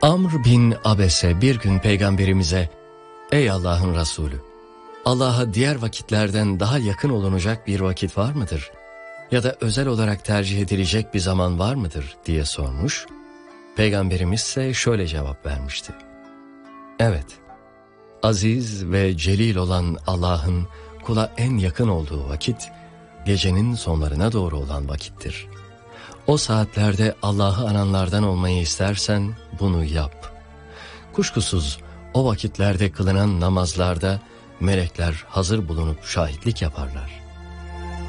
Amr bin Abese bir gün peygamberimize, "Ey Allah'ın Resulü, Allah'a diğer vakitlerden daha yakın olunacak bir vakit var mıdır? Ya da özel olarak tercih edilecek bir zaman var mıdır?" diye sormuş. Peygamberimiz ise şöyle cevap vermişti: "Evet, aziz ve celil olan Allah'ın kula en yakın olduğu vakit, gecenin sonlarına doğru olan vakittir. O saatlerde Allah'ı ananlardan olmayı istersen bunu yap. Kuşkusuz o vakitlerde kılınan namazlarda melekler hazır bulunup şahitlik yaparlar.